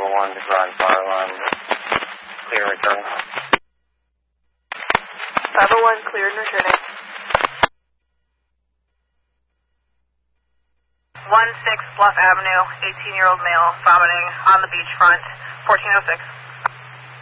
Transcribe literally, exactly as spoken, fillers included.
oh one to Grand Fire Line. Clear return. five oh one cleared and returning. one six Bluff Avenue, eighteen-year-old male, vomiting on the beachfront, fourteen oh six.